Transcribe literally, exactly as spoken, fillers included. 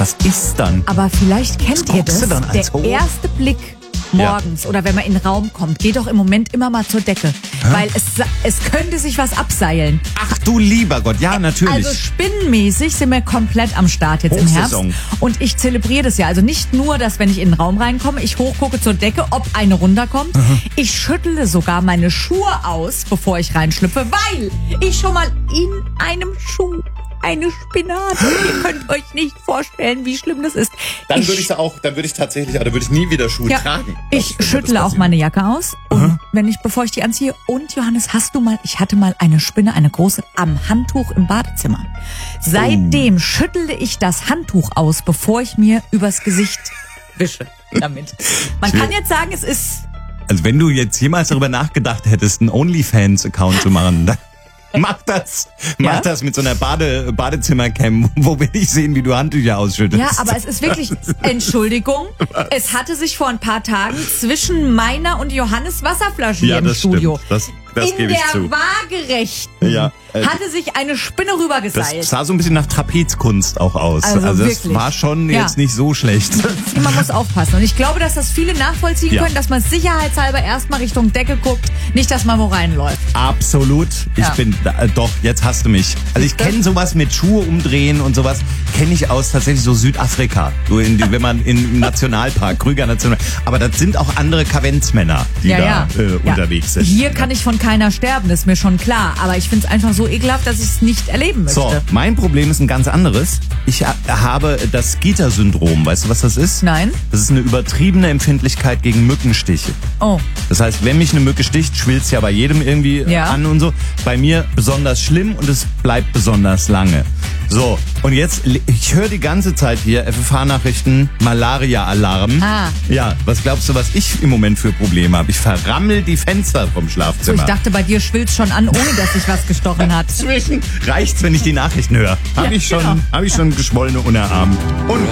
Was ist dann? Aber vielleicht kennt Was ihr guckst das. du dann als Der hoch? erste Blick morgens oder wenn man in den Raum kommt, geht doch im Moment immer mal zur Decke. Hä? Weil es, es könnte sich was abseilen. Ach du lieber Gott, ja natürlich. Also spinnenmäßig sind wir komplett am Start jetzt im Herbst. Hochsaison. Und ich zelebriere das ja. Also nicht nur, dass wenn ich in den Raum reinkomme, ich hochgucke zur Decke, ob eine runterkommt. Mhm. Ich schüttle sogar meine Schuhe aus, bevor ich reinschlüpfe, weil ich schon mal in einem Schuh eine Spinne hatte. Ihr könnt euch nicht vorstellen, wie schlimm das ist. Dann würde ich auch, dann würde ich tatsächlich, oder würde ich nie wieder Schuhe ja, tragen. Ich schüttle auch meine Jacke aus und mhm. wenn ich, bevor ich die anziehe. Und Johannes, hast du mal, ich hatte mal eine Spinne, eine große, am Handtuch im Badezimmer. Seitdem oh. schüttle ich das Handtuch aus, bevor ich mir übers Gesicht wische damit. Man kann jetzt sagen, es ist... Also wenn du jetzt jemals darüber nachgedacht hättest, einen OnlyFans-Account zu machen, dann mach das. Mach ja? das mit so einer Bade, Badezimmercam, wo will ich sehen, wie du Handtücher ausschüttest. Ja, aber es ist wirklich, Entschuldigung, Was? es hatte sich vor ein paar Tagen zwischen meiner und Johannes Wasserflasche ja, hier im Studio. Stimmt. Das, das in gebe ich der zu. Waagerechten ja, äh, hatte sich eine Spinne rübergeseilt. Das sah so ein bisschen nach Trapezkunst auch aus. Also, also das wirklich. war schon ja. jetzt nicht so schlecht. Man muss aufpassen. Und ich glaube, dass das viele nachvollziehen ja. können, dass man sicherheitshalber erstmal Richtung Decke guckt, nicht, dass man wo reinläuft. Absolut. Ich ja. bin, äh, doch, jetzt hast du mich. Also ich kenne sowas mit Schuhe umdrehen und sowas, kenne ich aus tatsächlich so Südafrika. So in die, wenn man im Nationalpark, Krüger Nationalpark. Aber das sind auch andere Kavenzmänner, die ja, da ja. Äh, ja. unterwegs sind. Hier kann ich von keiner sterben, das ist mir schon klar. Aber ich finde es einfach so ekelhaft, dass ich es nicht erleben möchte. So, mein Problem ist ein ganz anderes. Ich ha- habe das Skeeter-Syndrom. Weißt du, was das ist? Nein. Das ist eine übertriebene Empfindlichkeit gegen Mückenstiche. Oh. Das heißt, wenn mich eine Mücke sticht, schwillt ja bei jedem irgendwie ja. an und so. Bei mir besonders schlimm und es bleibt besonders lange. So, und jetzt, ich höre die ganze Zeit hier F F H-Nachrichten, Malaria-Alarm. Ah. Ja, was glaubst du, was ich im Moment für Probleme habe? Ich verrammel die Fenster vom Schlafzimmer. So, ich dachte, bei dir schwillt's schon an, ohne dass sich was gestochen hat. Zwischen reicht's, wenn ich die Nachrichten höre. Habe ja, ich schon, genau. habe ich schon geschwollene Unterarme. Und